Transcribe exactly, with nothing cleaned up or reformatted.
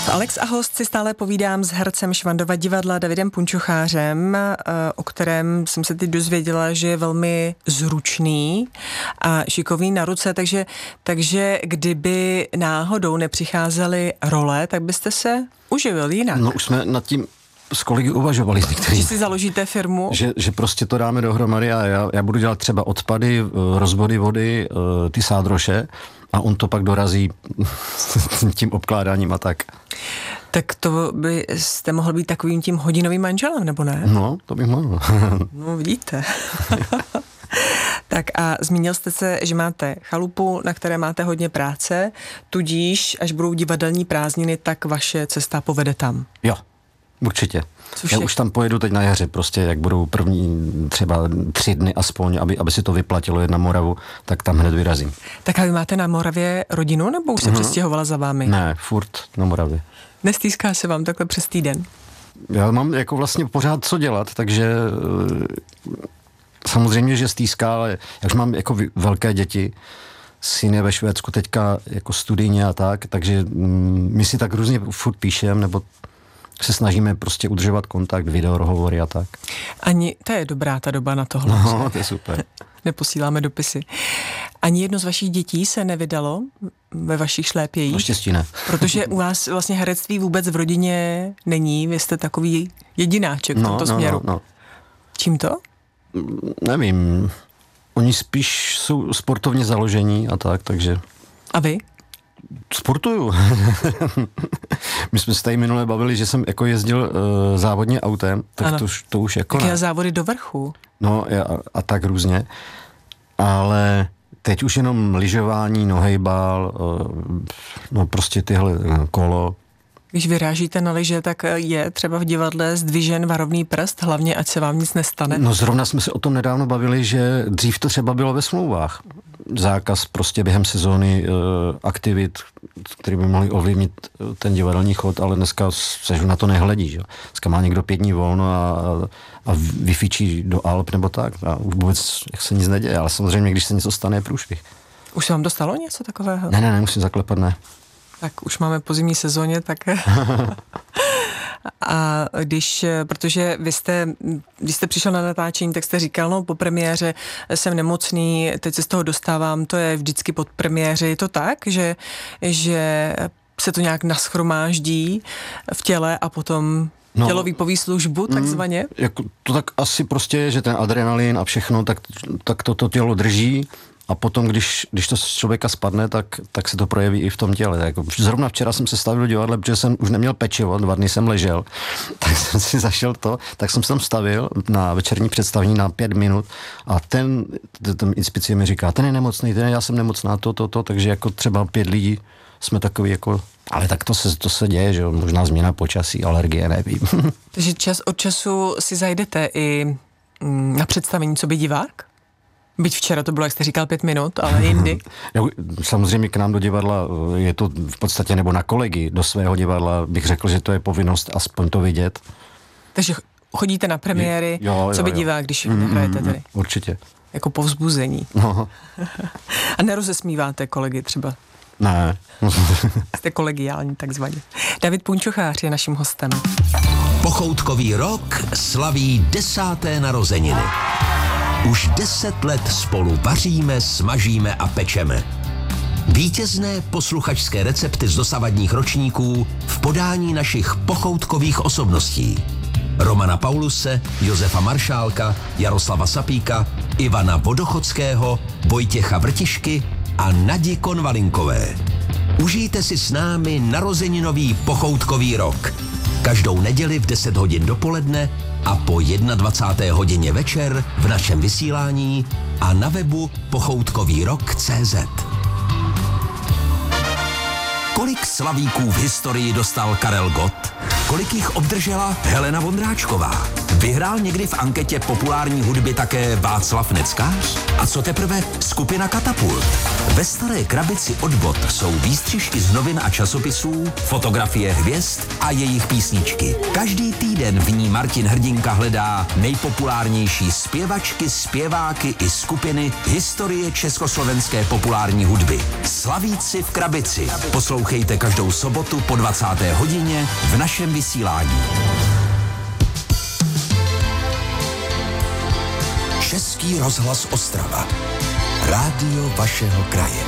Alex a host si stále povídám s hercem Švandova divadla Davidem Punčochářem, o kterém jsem se teď dozvěděla, že je velmi zručný a šikovný na ruce, takže, takže kdyby náhodou nepřicházely role, tak byste se uživil jinak. No už jsme nad tím s kolegy uvažovali některý. Že si založíte firmu? Že, že prostě to dáme dohromady a já, já budu dělat třeba odpady, rozvody vody, ty sádroše a on to pak dorazí tím obkládáním a tak. Tak to byste mohl být takovým tím hodinovým manželem, nebo ne? No, to bych mohl. No, vidíte. Tak a zmínil jste se, že máte chalupu, na které máte hodně práce, tudíž, až budou divadelní prázdniny, tak vaše cesta povede tam. Jo, určitě. Což Já je... už tam pojedu teď na jaře, prostě jak budou první třeba tři dny aspoň, aby, aby si to vyplatilo jet na Moravu, tak tam hned vyrazím. Tak a vy máte na Moravě rodinu, nebo už se mm-hmm. přestěhovala za vámi? Ne, furt na Moravě. Nestýská se vám takhle přes týden? Já mám jako vlastně pořád co dělat, takže samozřejmě, že stýská, ale jak mám jako velké děti, syn je ve Švédsku teďka jako studijně a tak, takže my si tak různě furt píšem, nebo se snažíme prostě udržovat kontakt, videorohovory a tak. Ani, to je dobrá ta doba na tohle. No, to je super. Neposíláme dopisy. Ani jedno z vašich dětí se nevydalo ve vašich šlépějích? Naštěstí ne. Protože u vás vlastně herectví vůbec v rodině není, vy jste takový jedináček v no, tomto no, směru. No, no. Čím to? Nevím. Oni spíš jsou sportovně založení a tak, takže... A vy? Sportuju. My jsme se tady minule bavili, že jsem jako jezdil uh, závodně autem, tak to, to už jako Také ne. závody do vrchu. No a, a tak různě. Ale teď už jenom lyžování, nohejbal, uh, no prostě tyhle uh, kolo. Když vyrážíte na lyže, tak je třeba v divadle zdvižen varovný prst, hlavně ať se vám nic nestane. No zrovna jsme se o tom nedávno bavili, že dřív to třeba bylo ve smlouvách. Zákaz prostě během sezóny e, aktivit, které by mohly ovlivnit ten divadelní chod, ale dneska se na to nehledí. Že? Dneska má někdo pět dní volno a, a vyfičí do Alp nebo tak. A už vůbec jak se nic neděje, ale samozřejmě, když se něco stane, je průšvih. Už se vám dostalo něco takového? Ne, ne, ne, musím zaklepat, ne. Tak už máme po zimní sezóně, tak... A když, protože vy jste, když jste přišel na natáčení, tak jste říkal, no po premiéře jsem nemocný, teď se z toho dostávám, to je vždycky po premiéře. Je to tak, že, že se to nějak naschromáždí v těle a potom no, tělo vypoví službu, takzvaně? Mm, jako, to tak asi prostě je, že ten adrenalin a všechno, tak, tak to, to tělo drží. A potom, když, když to z člověka spadne, tak, tak se to projeví i v tom těle. Jako, zrovna včera jsem se stavil do divadla, protože jsem už neměl pečivo, dva dny jsem ležel, tak jsem si zašel to, tak jsem se tam stavil na večerní představení na pět minut a ten, ten inspicie mi říká, ten je nemocný, ten je, já jsem nemocná, to, to, to, takže jako třeba pět lidí jsme takový jako, ale tak to se, to se děje, že jo, možná změna počasí, alergie, nevím. Takže čas od času si zajdete i na představení, co by divák? Byť včera to bylo, jak jste říkal, pět minut, ale jindy. Samozřejmě k nám do divadla je to v podstatě, nebo na kolegy do svého divadla bych řekl, že to je povinnost aspoň to vidět. Takže chodíte na premiéry, jo, jo, co by divák, když mm, nehrajete tedy? Určitě. Jako povzbuzení. No. A nerozesmíváte kolegy třeba? Ne. Jste kolegiální takzvaně. David Punčochář je naším hostem. Pochoutkový rok slaví desáté narozeniny. Už deset let spolu vaříme, smažíme a pečeme. Vítězné posluchačské recepty z dosavadních ročníků v podání našich pochoutkových osobností. Romana Pauluse, Josefa Maršálka, Jaroslava Sapíka, Ivana Vodochodského, Vojtěcha Vrtišky a Nadi Konvalinkové. Užijte si s námi narozeninový pochoutkový rok. Každou neděli v deset hodin dopoledne a po dvacáté jedné hodině večer v našem vysílání a na webu pochoutkový rok tečka cé zet. Kolik slavíků v historii dostal Karel Gott? Kolik jich obdržela Helena Vondráčková? Vyhrál někdy v anketě populární hudby také Václav Neckář? A co teprve skupina Katapult? Ve Staré krabici od Bot jsou výstřižky z novin a časopisů, fotografie hvězd a jejich písničky. Každý týden v ní Martin Hrdinka hledá nejpopulárnější zpěvačky, zpěváky i skupiny historie československé populární hudby. Slavíci v krabici. Poslouchejte každou sobotu po dvacáté hodině v našem vysílání. Český rozhlas Ostrava. Rádio vašeho kraje.